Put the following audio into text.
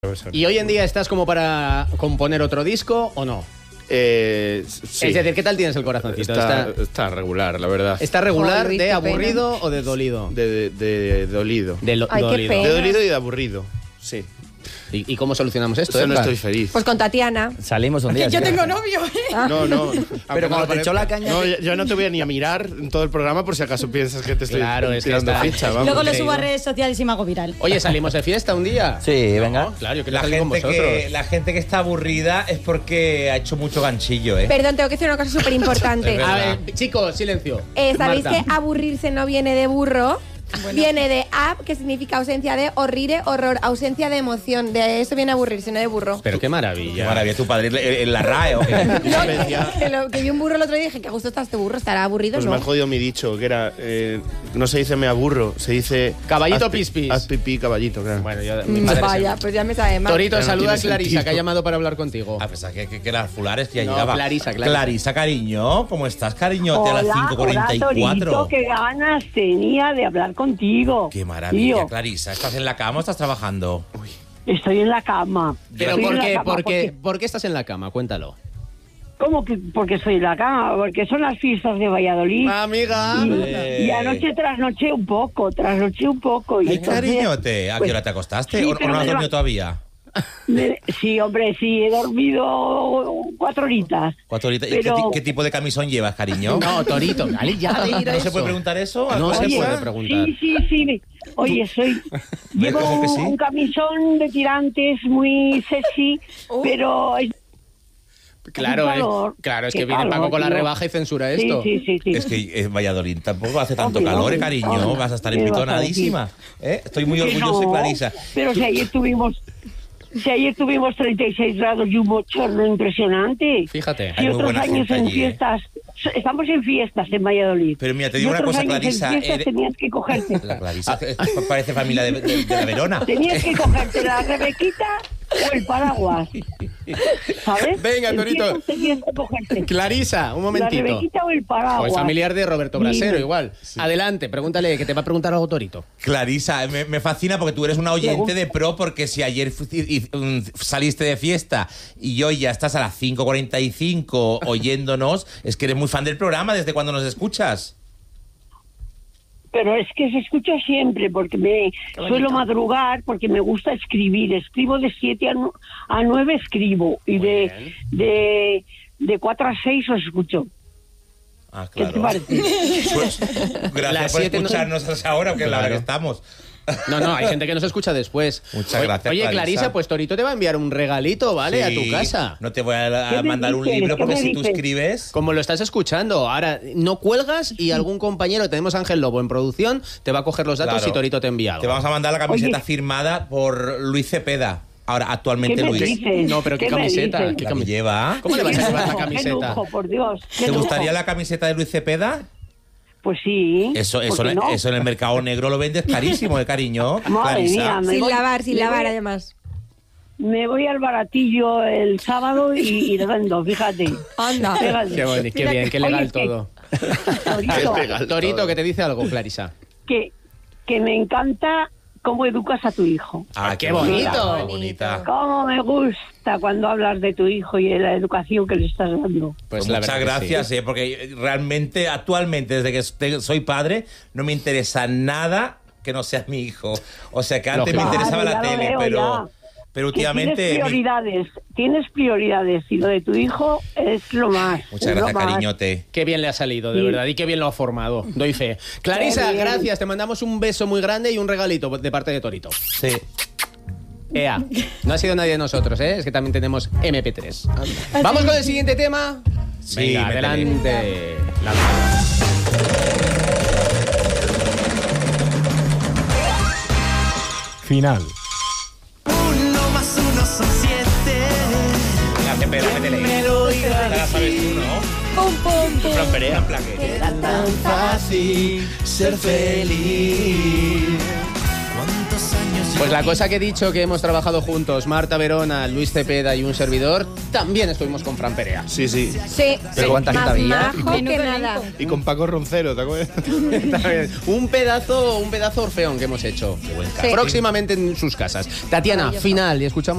profesor. ¿Y hoy en día estás como para componer otro disco o no? Sí. Es decir, ¿qué tal tienes el corazoncito? Está regular, la verdad. ¿Está regular Joder, de qué aburrido o de dolido? De dolido. Ay, qué dolido. pena. De dolido y de aburrido, sí. ¿Y cómo solucionamos esto? Eso no Edgar? estoy feliz. Pues con Tatiana. Salimos un día. Yo sí. tengo novio, ¿eh? No. Pero cuando te echó la caña... No, yo no te voy a ni a mirar en todo el programa por si acaso piensas que te estoy Claro, es que tirando está- ficha, vamos. Luego lo increíble. subo a redes sociales y me hago viral. Oye, ¿salimos de fiesta un día? Sí, venga. No, claro, yo quiero La salir con gente, vosotros. la gente que está aburrida es porque ha hecho mucho ganchillo, ¿eh? Perdón, tengo que decir una cosa súper importante. Es A verdad. ver, chicos, silencio. ¿Sabéis Marta. que aburrirse no viene de burro? Viene de ab, que significa ausencia de, horrire, horror, ausencia de emoción. De eso viene aburrirse, no de burro. Pero qué Qué maravilla. maravilla, tu padre en la RAE, ¿o qué? Que vi un burro el otro día y dije, que a gusto está este burro, estará aburrido, Pues ¿no? me ha jodido mi dicho, que era... no se dice me aburro, se dice... Caballito haz pi- pispis. Haz pipí, caballito, claro. Bueno, yo, mi padre Vaya, se- pues ya me sabe mal. Torito, Ya no saluda a tiene Clarisa, sentido. que ha llamado para hablar contigo. A pesar que las fulares que ya No, llegaba. Clarisa. Clarisa, cariño, ¿cómo estás, cariñote? A las Hola, 5:44. Torito, qué ganas tenía de hablar contigo. Qué maravilla, Tío, Clarisa. ¿Estás en la cama o estás trabajando? estoy en la cama. Pero Estoy ¿por en la qué, cama por qué estás en la cama? Cuéntalo. ¿Cómo que porque estoy en la cama? Porque son las fiestas de Valladolid. Amiga. Y anoche trasnoché un poco. Y Ay, entonces, cariñote, ¿a qué pues, hora te acostaste? sí, ¿O pero no has me dormido va- todavía? Sí, hombre, sí, he dormido 4 horitas. 4 horitas. ¿Y Pero- qué tipo de camisón llevas, cariño? No, Torito, dale ya de ir a ¿No eso. se puede preguntar eso? No se Oye, puede preguntar. Sí. Oye, llevo ¿Cómo que sí? un camisón de tirantes muy sexy, pero es Claro, Qué calor, claro, es qué que viene calor, Paco con la tío. rebaja y censura esto. Sí. Es que Valladolid tampoco hace tanto Hombre, calor, hombre, cariño. hombre. Vas a estar ¿Qué vas a empitonadísima. Estoy muy Que orgulloso de no, Clarisa. Pero si ayer tuvimos 36 grados y un bochorno impresionante. Fíjate. Hay Y muy otros buena años gente en allí, fiestas. Estamos en fiestas en Valladolid. Pero mira, te Y digo una otros cosa, años Clarisa, en fiestas eres- tenías que cogerte. La Clarisa parece familia de la Verona. Tenías que cogerte la Rebequita o el paraguas. ¿Sabes? Venga, En Torito. fiestas tenías que cogerte Clarisa, un la momentito. Rebequita o el O paraguas. el familiar de Roberto Brasero, Dime. igual. Adelante, pregúntale, que te va a preguntar algo Torito. Clarisa, me fascina porque tú eres una oyente de pro, porque si ayer saliste de fiesta y hoy ya estás a las 5:45 oyéndonos, es que eres muy fan del programa. ¿Desde cuándo nos escuchas? Pero es que se escucha siempre porque me suelo madrugar, porque me gusta escribir. Escribo de 7 a 9 escribo y de 4 a 6 os escucho. Ah, ¿Qué te claro. parece? Pues, gracias Las por 7 no- escucharnos a esa hora, que es la hora Claro. que estamos. No, hay gente que nos escucha después. Muchas gracias, Oye, Clarisa. Clarisa, pues Torito te va a enviar un regalito, ¿vale? Sí, A tu casa. No te voy a ¿Qué me mandar un dices? libro ¿Qué porque me si tú dices? escribes... Como lo estás escuchando, ahora no cuelgas y algún compañero, tenemos a Ángel Lobo en producción, te va a coger los datos Claro. y Torito te envía algo. Te vamos a mandar la camiseta Oye. firmada por Luis Cepeda. Ahora, actualmente ¿Qué me Luis. dices? No, pero ¿qué ¿Qué me camiseta? dices? ¿Qué La que cami- lleva. ¿Cómo le vas a llevar la Qué camiseta? lujo, por Dios. qué ¿Te lujo. gustaría la camiseta de Luis Cepeda? Pues sí. Eso ¿por qué no? en el mercado negro lo vendes carísimo, cariño. Madre Clarisa. mía, me Sin voy- lavar, sin me lavar, voy- además. Me voy al baratillo el sábado y lo vendo, fíjate. Anda. Fíjate. Qué bonito, qué bien, qué legal Oye, que- todo. Torito, Torito, que te dice algo, Clarisa. que me encanta cómo educas a tu hijo. Ah, qué bonito. Qué bonita. Cómo me gusta cuando hablas de tu hijo y de la educación que le estás dando. Pues la muchas verdad que gracias, sí. porque realmente, actualmente, desde que soy padre, no me interesa nada que no sea mi hijo. O sea, que antes me Lógico. interesaba Claro, la ya lo tele, veo pero Que últimamente... tienes prioridades y lo de tu hijo es lo más. Muchas es lo gracias, más. cariñote. Qué bien le ha salido, de Sí. verdad, y qué bien lo ha formado. Doy fe. Clarisa, Qué bien. gracias. Te mandamos un beso muy grande y un regalito de parte de Torito. Sí. Ea, no ha sido nadie de nosotros, ¿eh? Es que también tenemos MP3. Vamos con el siguiente tema. Sí, Venga, métele. adelante. Final. Venga, Cepeda, métele. Ya la sabes tú, ¿no? Pum, pum, pum. Fran Perea, en plan que- Era tan fácil ser feliz. ¿Cuántos años Pues la cosa que he dicho, que hemos trabajado juntos, Marta Verona, Luis Cepeda y un servidor, también estuvimos con Fran Perea. Sí, sí. Sí, Pero ¿cuánta gente más había? majo que Menudo nada. elenco. Y con Paco Roncero, ¿te acuerdas? un pedazo orfeón que hemos hecho. Sí. Próximamente en sus casas. Tatiana, Maravilloso. final, y escuchamos